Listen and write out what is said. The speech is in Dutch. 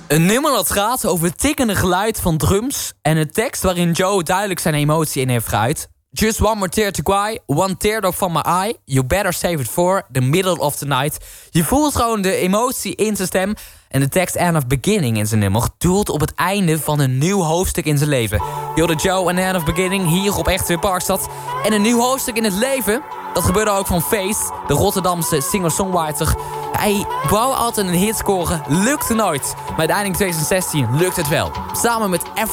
Een nummer dat gaat over het tikkende geluid van drums en een tekst waarin Joe duidelijk zijn emotie in heeft geuit. Just one more tear to cry, one teardrop from my eye. You better save it for the middle of the night. Je voelt gewoon de emotie in zijn stem. En de tekst End of Beginning in zijn nummer doelt op het einde van een nieuw hoofdstuk in zijn leven. Je hoorde Joe en End of Beginning hier op Echt Weer Parkstad. En een nieuw hoofdstuk in het leven, dat gebeurde ook van Feest, de Rotterdamse singer-songwriter. Hij wou altijd een hit scoren, lukte nooit. Maar uiteindelijk in 2016 lukt het wel. Samen met